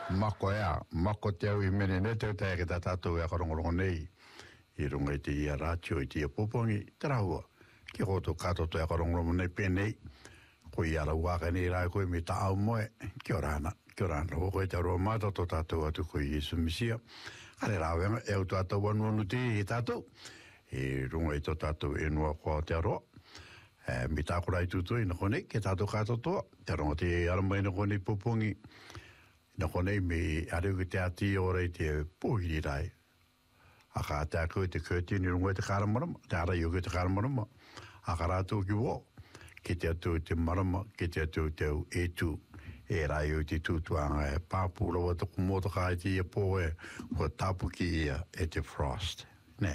mako te au I mene ne te te ta tātou e karongorongo nei. I runga I te ia rātio I te ia popongi, te rahua. Ki roto kātoto e karongorongo nei pēnei. Ko I ara waka nei rai koe me ta au moe. Kia rāna. Ho koe te aroa māta to tātou atu koe Iesu Misia. Kare rāwenga e au tātou anuanu te I tātou. E runga I to tātou e noa kua te aroa. Mi tākura I tūtui na konei, ke tātou kātotoa. Te ronga te aramai na konei popongi. Na konei me areu ki te ati ora I te pōhiri rai. A ka te ako te curtain I runga I te kāramarama. Te arai o ki te kāramarama. A ka rātou ki wō. Ke te atu te marama, ke te atu te au e tū. E rai o te tūtuanga e pāpura wa tuku mōta ka I te ia pō e wa tāpu ki ia e te frost. Ne.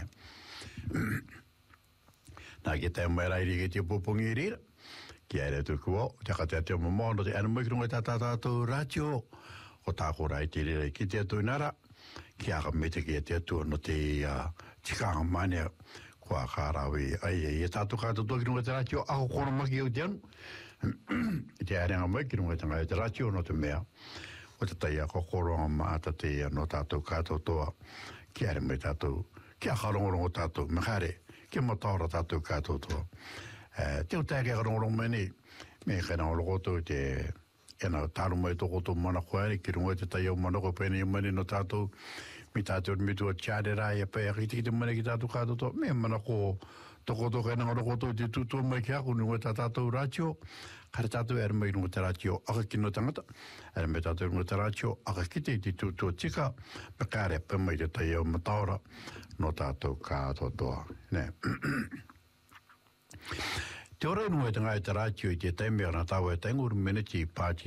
Nā ke te mai rai ke te popongi I rira. Ki aere tuku o, te ka te atu mamona te anamai ki runga I tātātou rātio. O tāko rai te rira ki te atu nara. Ki aka mete ki te atu no te tikanga mania. Kua kārawi, e tātou kātou ki runga te rātio, ako kona maki au te anu. I te aerenga mai ki runga te rātio no te mea. O te tai ako koronga maata te no tātou kātou toa. Ki aere mai tātou, ki a karongorongo tātou, mehare, ki mataora tātou kātou toa. Te o tāke karongorongo meni, me kena o lokoto te ena tāru mai toko tō mana koere, ki runga te tai au manako pēne I mani no tātou, mi tātou mi tua tjāre rai e pēr, ki te mani ki tātou kātou tō, me manako toko tō kena ngorokoto te tūtua mai ki aku, nunga tātou rātio, kare tātou ere mai nunga te rātio, aka ki no tangata, ere mai tātou nunga te rātio, aka ki te tūtua tika, me kāre pē mai te tai au mataora, no tātou kātou toa, ne. Te ora nunga te ngai te rātio I te taimea na tāua e tainguru meneti pāti